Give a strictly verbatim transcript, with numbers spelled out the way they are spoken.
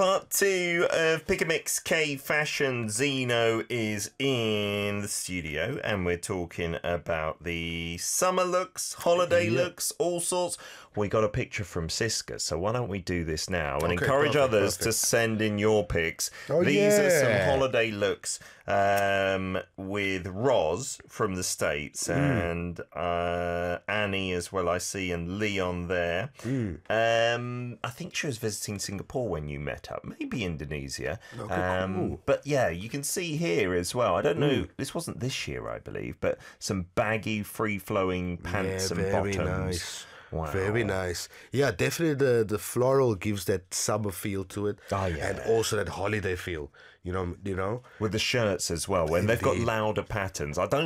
part two of Pick a Mix K Fashion. Zeno is in the studio and we're talking about the summer looks, holiday yep. looks, all sorts. We got a picture from Siska, so why don't we do this now and okay, encourage perfect, others perfect. to send in your pics. Oh, These yeah. are some holiday looks um, with Roz from the States mm. and uh, Annie as well, I see, and Leon there. Mm. Um, I think she was visiting Singapore when you met up, maybe Indonesia. Okay, um, cool. But yeah, you can see here as well. I don't know, mm. this wasn't this year, I believe, but some baggy, free-flowing pants yeah, and very bottoms. Nice. Wow. Very nice. Yeah, definitely the, the floral gives that summer feel to it. Oh, yeah. And also that holiday feel, you know, you know. With the shirts as well, when they've got louder patterns. I don't